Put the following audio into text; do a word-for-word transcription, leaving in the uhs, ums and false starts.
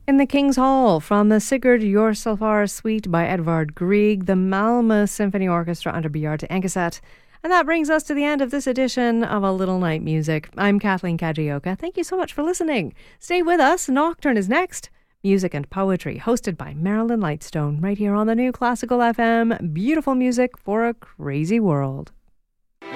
In the King's Hall from the Sigurd Jorsalfar Suite by Edvard Grieg, the Malmö Symphony Orchestra under Bjarte Engeset. And that brings us to the end of this edition of A Little Night Music. I'm Kathleen Kajioka. Thank you so much for listening. Stay with us. Nocturne is next. Music and Poetry, hosted by Marilyn Lightstone, right here on the new Classical F M. Beautiful music for a crazy world.